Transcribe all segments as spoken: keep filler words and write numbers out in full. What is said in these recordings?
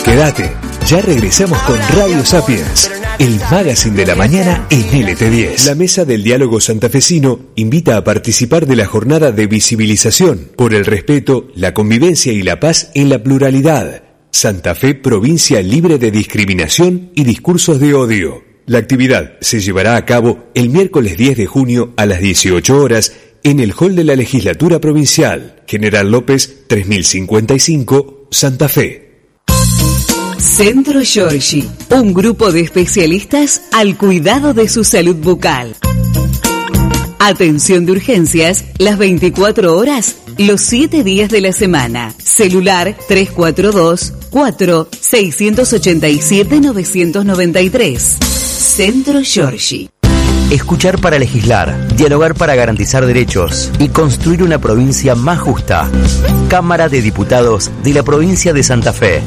Quédate, ya regresamos con Radio Sapiens, el magazine de la mañana en L T diez. La Mesa del Diálogo Santafesino invita a participar de la jornada de visibilización por el respeto, la convivencia y la paz en la pluralidad. Santa Fe, provincia libre de discriminación y discursos de odio. La actividad se llevará a cabo el miércoles diez de junio a las dieciocho horas en el hall de la Legislatura Provincial, General López tres mil cincuenta y cinco, Santa Fe. Centro Giorgi, un grupo de especialistas al cuidado de su salud bucal. Atención de urgencias, las veinticuatro horas, los siete días de la semana. Celular tres cuatro dos, cuatro, seis ocho siete, nueve nueve tres. Centro Giorgi. Escuchar para legislar, dialogar para garantizar derechos y construir una provincia más justa. Cámara de Diputados de la provincia de Santa Fe.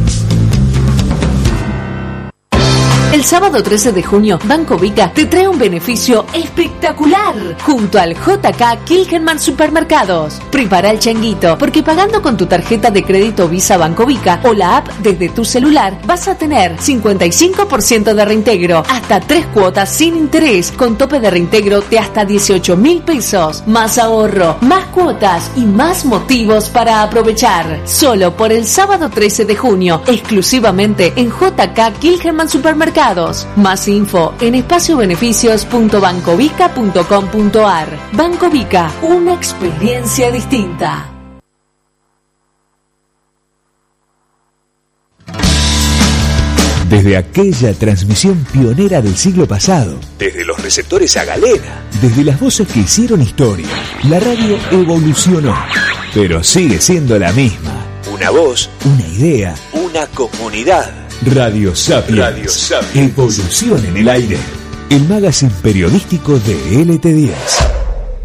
El sábado trece de junio, Banco Vica te trae un beneficio espectacular junto al J K Kilgenman Supermercados. Prepara el changuito, porque pagando con tu tarjeta de crédito Visa Banco Vica o la app desde tu celular, vas a tener cincuenta y cinco por ciento de reintegro, hasta tres cuotas sin interés, con tope de reintegro de hasta dieciocho mil pesos. Más ahorro, más cuotas y más motivos para aprovechar. Solo por el sábado trece de junio, exclusivamente en J K Kilgenman Supermercados. Más info en espaciobeneficios punto bancovica punto com punto ar. Banco Vica, una experiencia distinta. Desde aquella transmisión pionera del siglo pasado, desde los receptores a galena, desde las voces que hicieron historia, la radio evolucionó, pero sigue siendo la misma. Una voz, una idea, una comunidad. Radio Sapiens. Radio Sapiens. Evolución en el aire. El magazine periodístico de L T diez.